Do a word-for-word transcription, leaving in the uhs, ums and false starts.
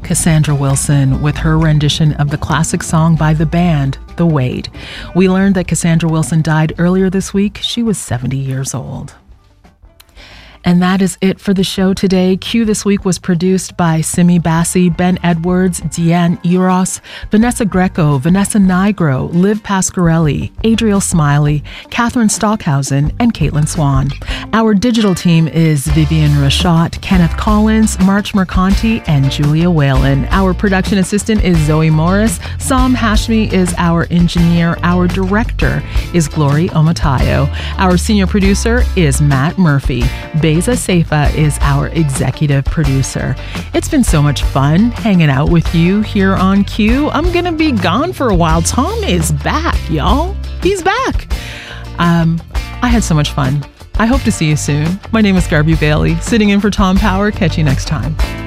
Cassandra Wilson with her rendition of the classic song by the band, The Wait. We learned that Cassandra Wilson died earlier this week. She was seventy years old. And that is it for the show today. Q this week was produced by Simi Bassi, Ben Edwards, Deanne Eros, Vanessa Greco, Vanessa Nigro, Liv Pasquarelli, Adriel Smiley, Catherine Stockhausen, and Caitlin Swan. Our digital team is Vivian Rashad, Kenneth Collins, March Mercanti, and Julia Whalen. Our production assistant is Zoe Morris. Sam Hashmi is our engineer. Our director is Glory Omatayo. Our senior producer is Matt Murphy. Beza Seifa is our executive producer. It's been so much fun hanging out with you here on Q. I'm going to be gone for a while. Tom is back, y'all. He's back. Um, I had so much fun. I hope to see you soon. My name is Garby Bailey, sitting in for Tom Power. Catch you next time.